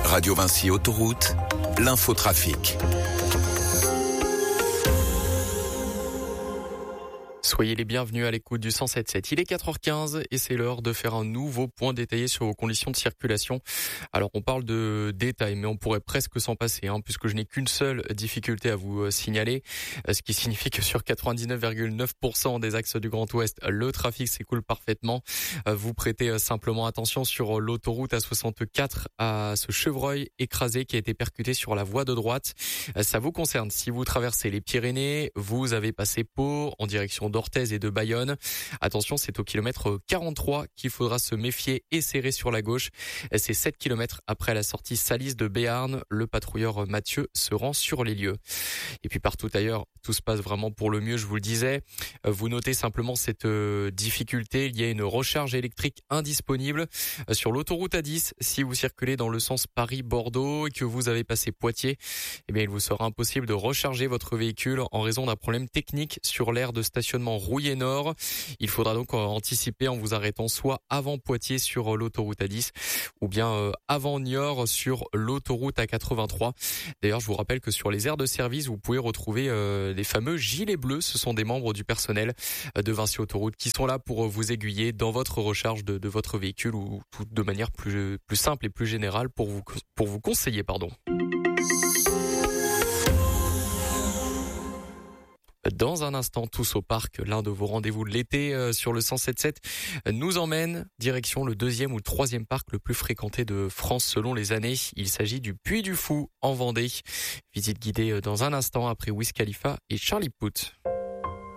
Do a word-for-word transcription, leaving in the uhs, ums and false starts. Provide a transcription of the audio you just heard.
Radio Vinci Autoroute, l'infotrafic. Soyez les bienvenus à l'écoute du cent sept virgule sept. Il est quatre heures quinze et c'est l'heure de faire un nouveau point détaillé sur vos conditions de circulation. Alors on parle de détails, mais on pourrait presque s'en passer, hein, puisque je n'ai qu'une seule difficulté à vous signaler, ce qui signifie que sur quatre-vingt-dix-neuf virgule neuf pour cent des axes du Grand Ouest, le trafic s'écoule parfaitement. Vous prêtez simplement attention sur l'autoroute A soixante-quatre à ce chevreuil écrasé qui a été percuté sur la voie de droite. Ça vous concerne si vous traversez les Pyrénées, vous avez passé Pau en direction d'Orthez et de Bayonne. Attention, c'est au kilomètre quarante-trois qu'il faudra se méfier et serrer sur la gauche. C'est sept kilomètres après la sortie Salis de Béarn. Le patrouilleur Mathieu se rend sur les lieux. Et puis partout ailleurs, tout se passe vraiment pour le mieux, je vous le disais. Vous notez simplement cette difficulté. Il y a une recharge électrique indisponible sur l'autoroute A dix. Si vous circulez dans le sens Paris-Bordeaux et que vous avez passé Poitiers, eh bien, il vous sera impossible de recharger votre véhicule en raison d'un problème technique sur l'aire de stationnement Rouillé Nord. Il faudra donc anticiper en vous arrêtant soit avant Poitiers sur l'autoroute A dix ou bien avant Niort sur l'autoroute A quatre-vingt-trois. D'ailleurs, je vous rappelle que sur les aires de service, vous pouvez retrouver euh, les fameux gilets bleus. Ce sont des membres du personnel de Vinci Autoroute qui sont là pour vous aiguiller dans votre recharge de, de votre véhicule ou tout de manière plus, plus simple et plus générale pour vous, pour vous conseiller, pardon. Dans un instant, tous au parc, l'un de vos rendez-vous de l'été euh, sur le cent sept virgule sept nous emmène direction le deuxième ou le troisième parc le plus fréquenté de France selon les années. Il s'agit du Puy du Fou en Vendée. Visite guidée dans un instant après Wiz Khalifa et Charlie Puth.